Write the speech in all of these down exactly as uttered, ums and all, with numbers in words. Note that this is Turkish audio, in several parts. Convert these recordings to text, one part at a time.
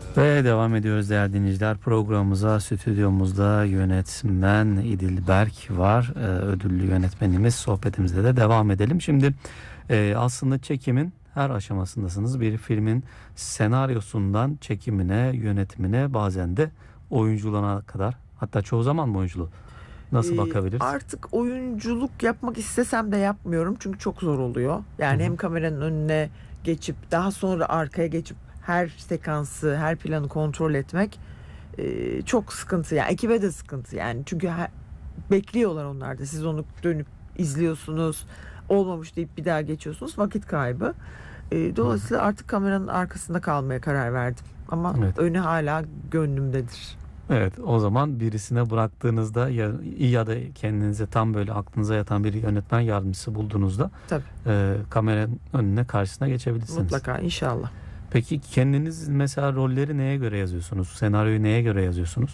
Ve devam ediyoruz değerli dinleyiciler. Programımıza stüdyomuzda yönetmen İdil Berk var. Ee, ödüllü yönetmenimiz. Sohbetimize de devam edelim. Şimdi e, aslında çekimin her aşamasındasınız. Bir filmin senaryosundan çekimine, yönetimine, bazen de oyunculuğuna kadar. Hatta çoğu zaman mı oyunculuğu? Nasıl Ee, bakabiliriz? Artık oyunculuk yapmak istesem de yapmıyorum. Çünkü çok zor oluyor. Yani Hı hı. hem kameranın önüne geçip daha sonra arkaya geçip her sekansı, her planı kontrol etmek e, çok sıkıntı. Yani ekibe de sıkıntı yani. Çünkü her, bekliyorlar onlar da. Siz onu dönüp izliyorsunuz. Olmamış deyip bir daha geçiyorsunuz. Vakit kaybı. E, dolayısıyla artık kameranın arkasında kalmaya karar verdim. Ama Evet. önü hala gönlümdedir. Evet, o zaman birisine bıraktığınızda ya, ya da kendinize tam böyle aklınıza yatan bir yönetmen yardımcısı bulduğunuzda Tabii. e, kameranın önüne karşısına geçebilirsiniz. Mutlaka, inşallah. Peki kendiniz mesela rolleri neye göre yazıyorsunuz? Senaryoyu neye göre yazıyorsunuz?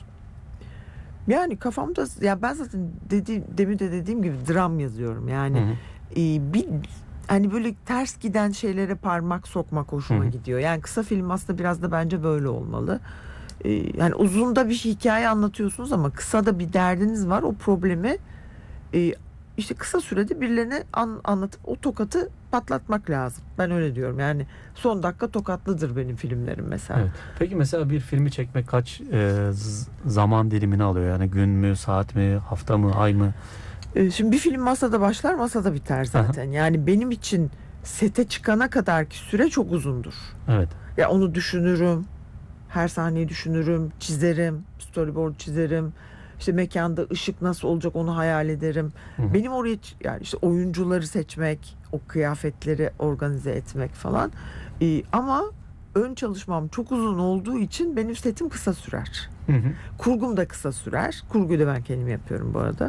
Yani kafamda, ya ben zaten dediğim, demin de dediğim gibi dram yazıyorum. Yani Hı hı. e, bir hani böyle ters giden şeylere parmak sokmak hoşuma Hı hı. gidiyor. Yani kısa film aslında biraz da bence böyle olmalı. E, yani uzun da bir hikaye anlatıyorsunuz ama kısa da bir derdiniz var. O problemi e, işte kısa sürede birilerine an, anlatıp o tokatı patlatmak lazım. Ben öyle diyorum. Yani son dakika tokatlıdır benim filmlerim mesela. Evet. Peki mesela bir filmi çekmek kaç e, z- zaman dilimini alıyor? Yani gün mü, saat mi, hafta mı, ay mı? Ee, Şimdi bir film masada başlar, masada biter zaten. Yani benim için sete çıkana kadarki süre çok uzundur. Evet. Ya onu düşünürüm, her sahneyi düşünürüm, çizerim, storyboard çizerim. İşte mekanda ışık nasıl olacak onu hayal ederim. Hı hı. Benim oraya ç- yani işte oyuncuları seçmek, o kıyafetleri organize etmek falan. Ee, ama ön çalışmam çok uzun olduğu için benim setim kısa sürer. Hı hı. Kurgum da kısa sürer. Kurguyu da ben kendim yapıyorum bu arada.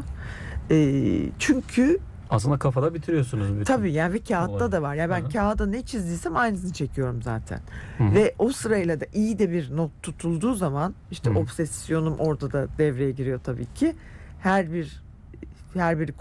Ee, çünkü Aslında kafada bitiriyorsunuz bütün. tabii yani ve kağıtta olayı. da var. Yani ben Aha. kağıda ne çizdiysem aynısını çekiyorum zaten. Hı hı. Ve o sırayla da iyi de bir not tutulduğu zaman işte Hı hı. obsesyonum orada da devreye giriyor tabii ki. Her bir her biri